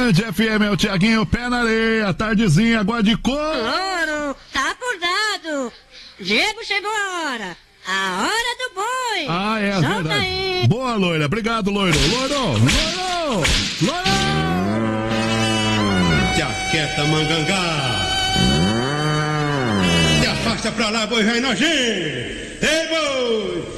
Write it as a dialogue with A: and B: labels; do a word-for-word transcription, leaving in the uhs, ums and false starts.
A: Band F M, é o Tiaguinho, pé na areia, tardezinha, água de coco.
B: Louro, tá acordado. Diego, chegou a hora. A hora do boi.
A: Ah, é,
B: Solta
A: verdade.
B: aí.
A: Boa, loira, obrigado, loiro. Loiro, loiro, loiro.
C: Te aquieta, mangangá. Te afasta pra lá, boi, vai nojinho. Ei, boi.